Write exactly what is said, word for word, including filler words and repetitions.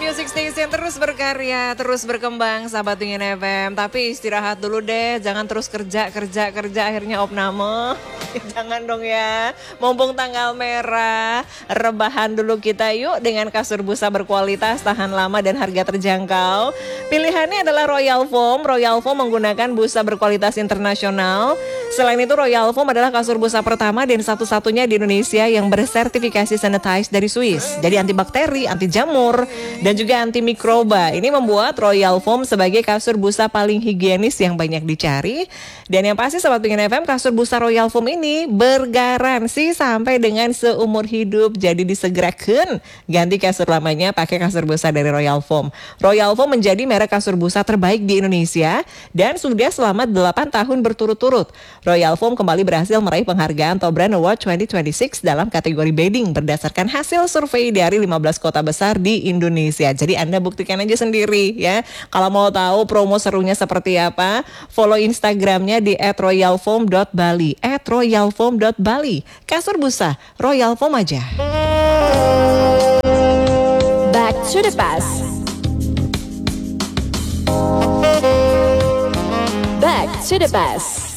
Music Station terus berkarya, terus berkembang sahabat Pingin F M. Tapi istirahat dulu deh, jangan terus kerja, kerja, kerja akhirnya opname. Jangan dong ya, mumpung tanggal merah, rebahan dulu kita yuk dengan kasur busa berkualitas, tahan lama dan harga terjangkau. Pilihannya adalah Royal Foam. Royal Foam menggunakan busa berkualitas internasional. Selain itu Royal Foam adalah kasur busa pertama dan satu-satunya di Indonesia yang bersertifikasi sanitized dari Swiss. Jadi antibakteri, anti jamur, dan juga anti mikroba. Ini membuat Royal Foam sebagai kasur busa paling higienis yang banyak dicari. Dan yang pasti Sobat Pingin F M, kasur busa Royal Foam ini bergaransi sampai dengan seumur hidup. Jadi disegerakan ganti kasur lamanya pakai kasur busa dari Royal Foam. Royal Foam menjadi merek kasur busa terbaik di Indonesia dan sudah selama delapan tahun berturut-turut. Royal Foam kembali berhasil meraih penghargaan Top Brand Award dua ribu dua puluh enam dalam kategori bedding berdasarkan hasil survei dari lima belas kota besar di Indonesia. Jadi Anda buktikan aja sendiri ya. Kalau mau tahu promo serunya seperti apa, follow Instagramnya di at royalfoam dot bali at royalfoam dot bali. Kasur busa Royal Foam aja. Back to the past. Back to the past.